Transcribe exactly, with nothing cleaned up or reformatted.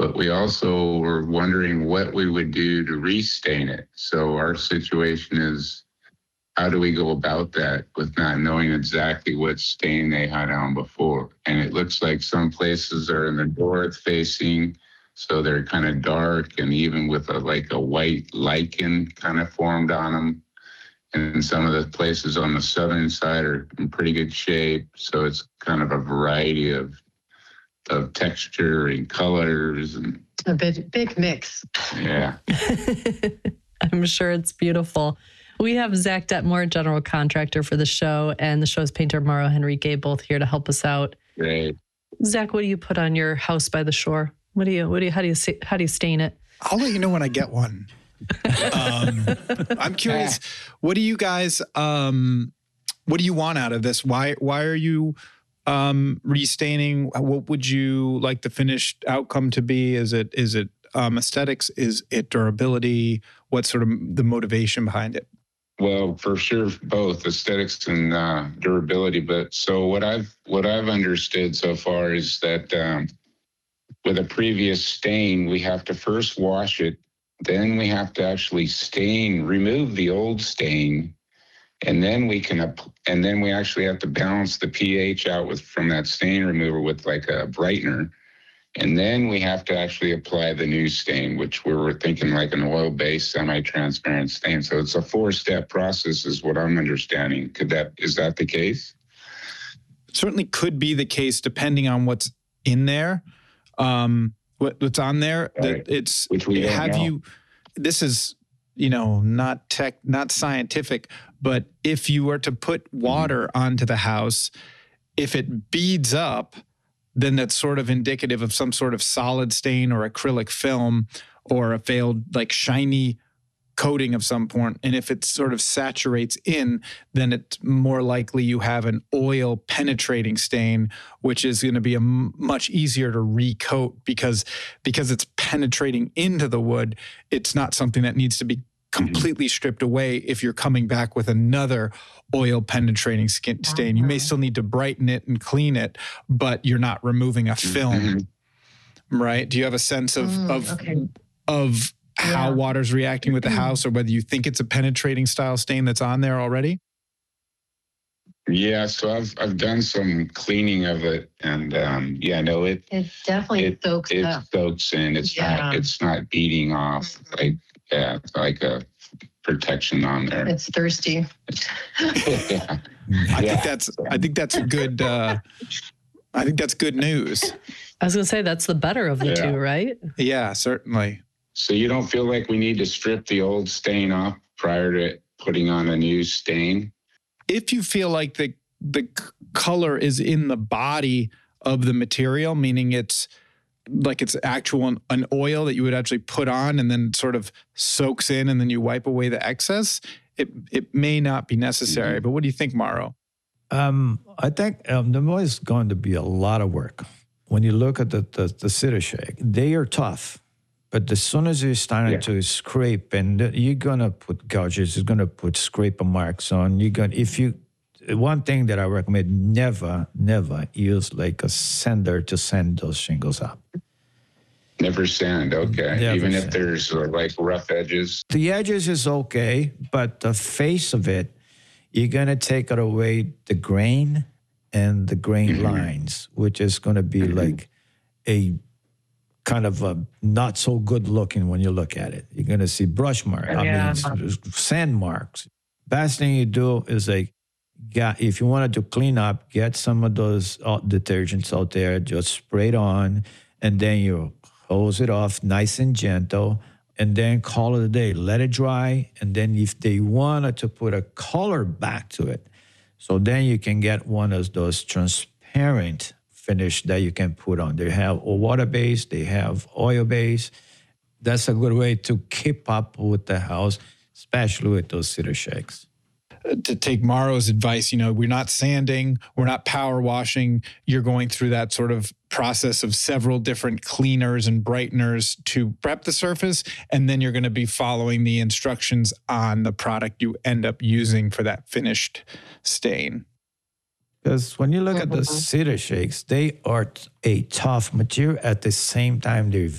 but we also were wondering what we would do to restain it. So our situation is, how do we go about that with not knowing exactly what stain they had on before? And it looks like some places are in the north facing, so they're kind of dark, and even with a, like a white lichen kind of formed on them. And some of the places on the southern side are in pretty good shape. So it's kind of a variety of of texture and colors, and a big big mix. Yeah. I'm sure it's beautiful. We have Zach Detmore, general contractor for the show, and the show's painter Mauro Henrique, both here to help us out. Great. Zach, what do you put on your house by the shore? What do you what do you how do you how do you stain it? I'll let you know when I get one. um, I'm curious, what do you guys, um, what do you want out of this? Why, why are you um, restaining? What would you like the finished outcome to be? Is it, is it um, aesthetics? Is it durability? What's sort of the motivation behind it? Well, for sure, both aesthetics and uh, durability. But so what I've, what I've understood so far is that um, with a previous stain, we have to first wash it. Then we have to actually stain, remove the old stain, and then we can, and then we actually have to balance the pH out with from that stain remover with like a brightener, and then we have to actually apply the new stain, which we were thinking like an oil-based, semi-transparent stain. So it's a four-step process, is what I'm understanding. Could that is that the case? It certainly could be the case, depending on what's in there. Um, What's on there? Right. It's Which we don't have know. you. This is, you know, not tech, not scientific, but if you were to put water mm-hmm. onto the house, if it beads up, then that's sort of indicative of some sort of solid stain or acrylic film or a failed like shiny coating of some point. And if it sort of saturates in, then it's more likely you have an oil penetrating stain, which is going to be a m- much easier to recoat because, because it's penetrating into the wood. It's not something that needs to be completely stripped away if you're coming back with another oil penetrating skin stain. You may still need to brighten it and clean it, but you're not removing a film, right? Do you have a sense of, Mm, of, okay. of, how Yeah. water's reacting with the house, or whether you think it's a penetrating style stain that's on there already? Yeah, so I've I've done some cleaning of it, and um, yeah, no, it It definitely it soaks it up. soaks in. It's Yeah. not it's not beating off Mhm. like yeah, it's like a protection on there. It's thirsty. yeah. I Yeah. think that's I think that's a good uh, I think that's good news. I was going to say that's the better of the Yeah. two, right? Yeah, certainly. So you don't feel like we need to strip the old stain off prior to putting on a new stain? If you feel like the the c- color is in the body of the material, meaning it's like it's actual an oil that you would actually put on and then sort of soaks in and then you wipe away the excess, it it may not be necessary. Mm-hmm. But what do you think, Mauro? Um, I think um, there is going to be a lot of work. When you look at the, the, the cedar shake, they are tough. But as soon as you're starting Yeah. to scrape, and you're gonna put gouges, you're gonna put scraper marks on. You're gonna if you. One thing that I recommend: never, never use like a sander to sand those shingles up. Never sand, okay. Never Even if sand. there's uh, like rough edges. The edges is okay, but the face of it, you're gonna take it away the grain and the grain Mhm. lines, which is gonna be Mhm. like a kind of a not so good looking when you look at it. You're gonna see brush marks. I Yeah. mean, s- sand marks. Best thing you do is like, get, if you wanted to clean up, get some of those uh, detergents out there, just spray it on, and then you hose it off nice and gentle, and then call it a day. Let it dry, and then if they wanted to put a color back to it, so then you can get one of those transparent finish that you can put on. They have a water base, they have oil base. That's a good way to keep up with the house, especially with those cedar shakes. To take Mauro's advice, you know, we're not sanding, we're not power washing. You're going through that sort of process of several different cleaners and brighteners to prep the surface. And then you're going to be following the instructions on the product you end up using for that finished stain. Because when you look at the Mhm. cedar shakes, they are t- a tough material. At the same time, they're